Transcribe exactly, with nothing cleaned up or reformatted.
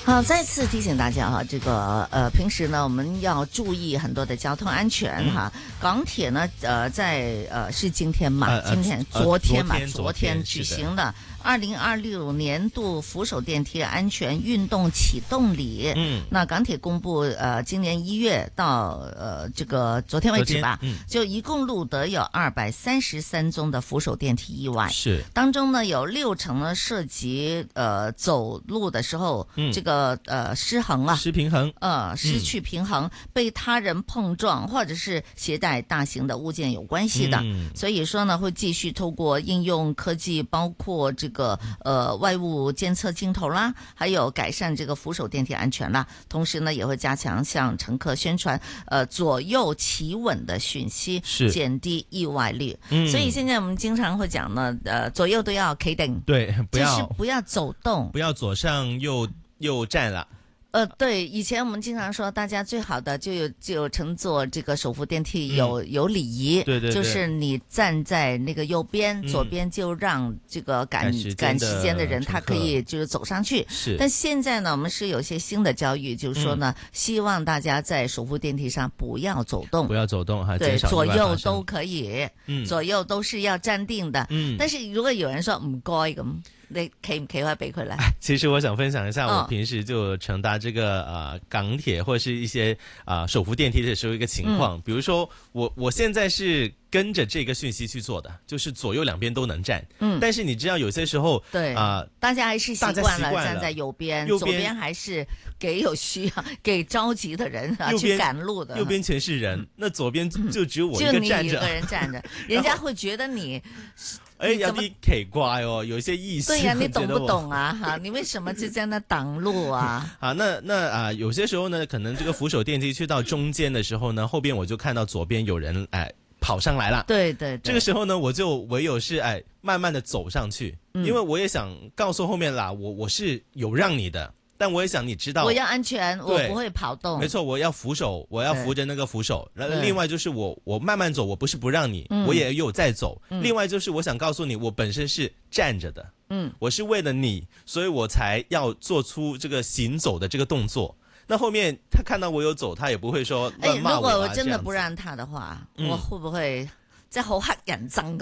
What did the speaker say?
好，再次提醒大家哈，这个呃，平时呢我们要注意很多的交通安全哈。嗯、港铁呢，呃，在呃是今天嘛，呃、今天、呃、昨天嘛， 昨天昨天举行的二零二六年度扶手电梯安全运动启动礼。嗯，那港鐵公布呃，今年一月到呃这个昨天為止吧，嗯、就一共錄得有二百三十三宗的扶手電梯意外， 是當中呢有六成呢涉及呃走路的時候，嗯、這個。呃，失衡啊， 失平衡， 呃，失去平衡，嗯、被他人碰撞或者是攜帶大型的物件有關係的，嗯、所以說呢，會繼續透過應用科技，包括這個呃外物監測鏡頭啦，還有改善這個扶手電梯安全啦，同時呢，也會加強向乘客宣傳呃左右企穩的訊息， 是減低意外率。 嗯、 所以現在我們經常會講呢，呃，左右都要企定， 對，不要就是不要走動， 不要左上右。又站了， 呃，對，以前我們經常說，大家最好的就有就乘坐這個手扶電梯有、嗯、有禮儀， 對對對， 就是你站在那個右邊，嗯、左邊就讓這個趕趕時間的人他可以就是走上去。 是， 但現在呢，我們是有些新的教育，就是說呢，嗯、希望大家在手扶電梯上不要走動， 不要走動哈， 對，左右都可以， 嗯， 左右都是要站定的，嗯，但是如果有人說唔該咁。你企唔企開俾佢咧？ 其實我想分享一下，我平時就乘搭這個呃港鐵或者是一些啊、呃、手扶電梯的時候一個情況，嗯、比如說我我現在是跟着這個訊息去做的，就是左右兩邊都能站。嗯，但是你知道有些時候對啊，呃、大家還是習慣了站在右邊，右邊左邊還是給有需要、給着急的人啊去趕路的。 右邊全是人，那左邊就只有我一個站着， 就你一個人站着，人家會覺得你。 哎，有啲奇怪哦，有一些意思。 對呀、啊，你懂不懂啊？哈，你為什麼就在那擋路啊？ 啊，那那啊，有些時候呢，可能這個扶手電梯去到中間的時候呢，後邊我就看到左邊有人哎跑上來了。 對對對， 這個時候呢，我就唯有是哎慢慢的走上去，嗯、因為我也想告訴後面啦，我我是有讓你的。但我也想你知道， 我要安全，我不會跑動。 沒錯，我要扶手，我要扶着那個扶手。另外就是我，我慢慢走，我不是不讓你，嗯、我也有在走。嗯、另外就是我想告訴你，我本身是站着的，嗯，我是為了你，所以我才要做出這個行走的這個動作。那後面他看到我有走，他也不會說亂罵我、啊。 哎，如果我真的不讓他的話，嗯、我會不會即係好黑人憎咁